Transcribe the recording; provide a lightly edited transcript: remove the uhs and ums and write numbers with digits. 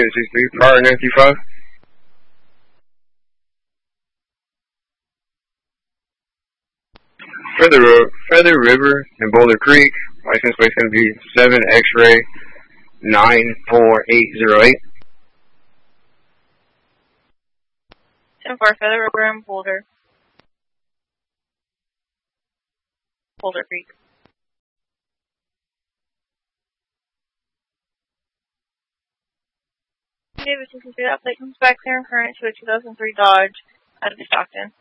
David 63, prior 935. Feather River and Boulder Creek. License plate is going to be 7 X-ray 94808. 10-4, Feather River and Boulder Creek. David 63, that plate comes back clear and current to a 2003 Dodge out of Stockton.